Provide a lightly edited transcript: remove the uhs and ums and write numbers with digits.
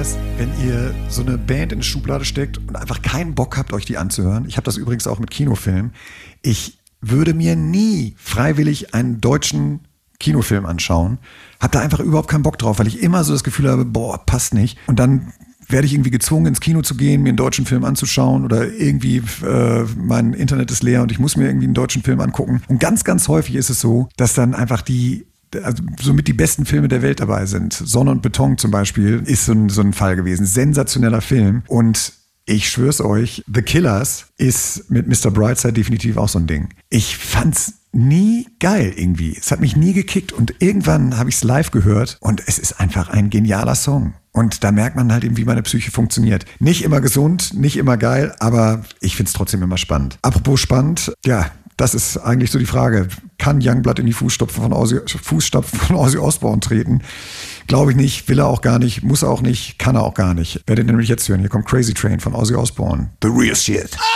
das, wenn ihr so eine Band in eine Schublade steckt und einfach keinen Bock habt, euch die anzuhören? Ich habe das übrigens auch mit Kinofilmen. Ich würde mir nie freiwillig einen deutschen Kinofilm anschauen. Hab da einfach überhaupt keinen Bock drauf, weil ich immer so das Gefühl habe, boah, passt nicht. Und dann werde ich irgendwie gezwungen, ins Kino zu gehen, mir einen deutschen Film anzuschauen oder irgendwie mein Internet ist leer und ich muss mir irgendwie einen deutschen Film angucken. Und ganz, ganz häufig ist es so, dass dann einfach somit die besten Filme der Welt dabei sind. Sonne und Beton zum Beispiel ist so ein Fall gewesen. Sensationeller Film. Und ich schwör's euch, The Killers ist mit Mr. Brightside definitiv auch so ein Ding. Ich fand's nie geil irgendwie. Es hat mich nie gekickt und irgendwann habe ich es live gehört und es ist einfach ein genialer Song. Und da merkt man halt eben, wie meine Psyche funktioniert. Nicht immer gesund, nicht immer geil, aber ich find's trotzdem immer spannend. Apropos spannend, ja, das ist eigentlich so die Frage. Kann Youngblood in die Fußstapfen von Ozzy Osbourne treten? Glaube ich nicht, will er auch gar nicht, muss er auch nicht, kann er auch gar nicht. Werdet ihr nämlich jetzt hören. Hier kommt Crazy Train von Ozzy Osbourne. The real shit.